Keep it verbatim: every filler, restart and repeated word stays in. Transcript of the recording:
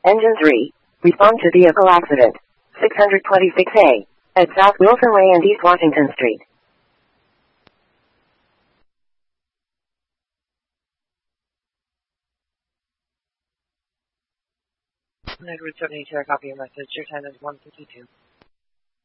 Engine three. Respond to vehicle accident. six twenty-six A. At South Wilson Way and East Washington Street. Edward seventy-two, copy your message. Your time is one fifty-two.